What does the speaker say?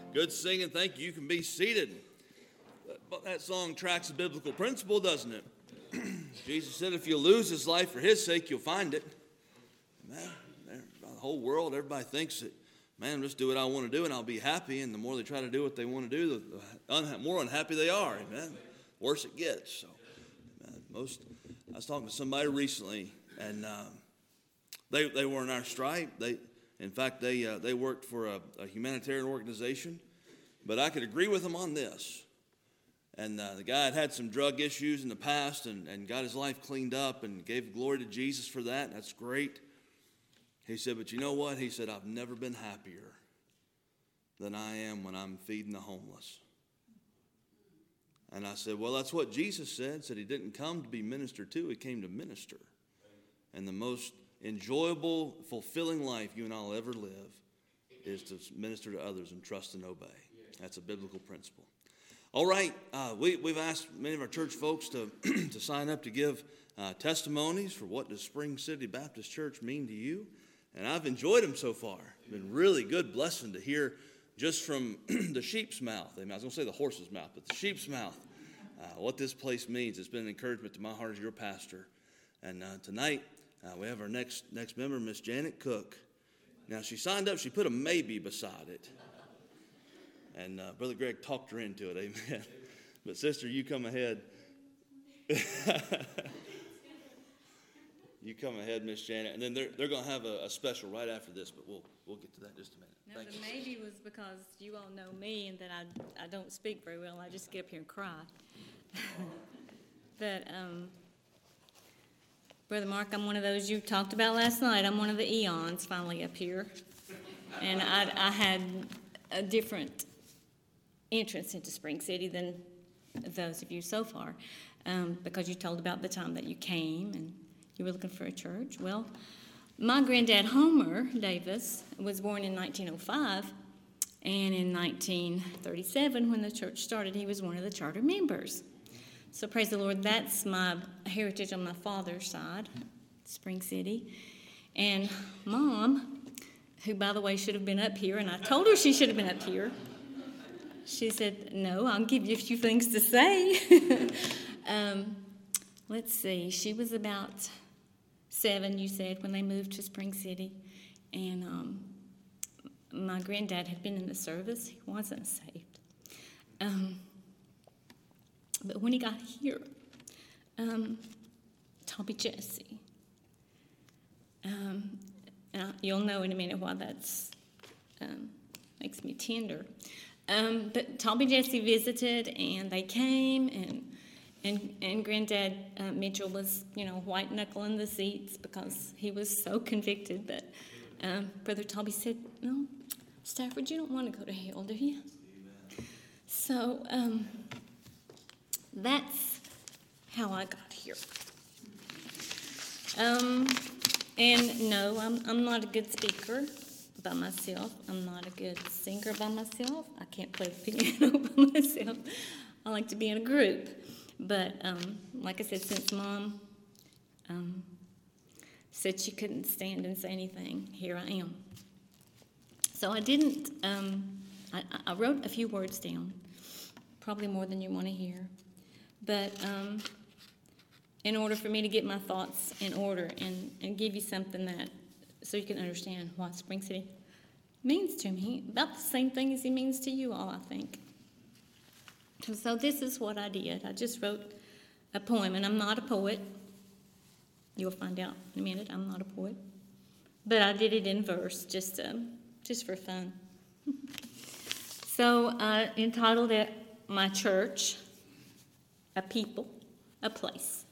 Good singing. Thank you. You can be seated. But that song tracks a biblical principle, doesn't it? Jesus said if you lose his life for his sake, you'll find it. Man, the whole world, everybody thinks that, man, just do what I want to do and I'll be happy. And the more they try to do what they want to do, the more unhappy they are. Amen. Worse it gets. So, I was talking to somebody recently, and they were in our stripe. In fact, they worked for a humanitarian organization, but I could agree with them on this. And the guy had some drug issues in the past and got his life cleaned up and gave glory to Jesus for that. That's great. He said, but you know what? He said, I've never been happier than I am when I'm feeding the homeless. And I said, well, that's what Jesus said he didn't come to be ministered to, he came to minister. And the most enjoyable, fulfilling life you and I'll ever live is to minister to others and trust and obey. That's a biblical principle. All right, we've asked many of our church folks to sign up to give testimonies for what does Spring City Baptist Church mean to you. And I've enjoyed them so far. It's been really good blessing to hear just from the sheep's mouth. I was going to say the horse's mouth, but the sheep's mouth, what this place means. It's been an encouragement to my heart as your pastor. And tonight, we have our next member, Miss Janet Cook. Now, she signed up. She put a maybe beside it. And Brother Greg talked her into it, amen. But sister, you come ahead. You come ahead, Miss Janet. And then they're going to have a special right after this, but we'll get to that in just a minute. No, the maybe was because you all know me and that I don't speak very well. I just get up here and cry. But, Brother Mark, I'm one of those you talked about last night. I'm one of the eons finally up here. And I had a different entrance into Spring City than those of you so far, because you told about the time that you came and you were looking for a church. Well, my granddad, Homer Davis, was born in 1905, and in 1937, when the church started, he was one of the charter members. So praise the Lord, that's my heritage on my father's side, Spring City. And Mom, who, by the way, should have been up here, and I told her she should have been up here. She said, no, I'll give you a few things to say. Let's see, she was about 7, you said, when they moved to Spring City. And my granddad had been in the service. He wasn't saved. But when he got here, Toby Jesse, you'll know in a minute why that's makes me tender. But Toby Jesse visited, and they came, and Granddad Mitchell was, white knuckling the seats because he was so convicted. But Brother Toby said, "No, Stafford, you don't want to go to hell, do you?" Amen. So that's how I got here. And no, I'm not a good speaker by myself. I'm not a good singer by myself. I can't play the piano by myself. I like to be in a group. But like I said, since Mom said she couldn't stand and say anything, here I am. So I didn't, I wrote a few words down, probably more than you want to hear. But in order for me to get my thoughts in order and give you something that, so you can understand what Spring City means to me, about the same thing as he means to you all, I think. So this is what I did. I just wrote a poem, and I'm not a poet. You'll find out in a minute I'm not a poet. But I did it in verse, just for fun. So I entitled it My Church, a People, a Place.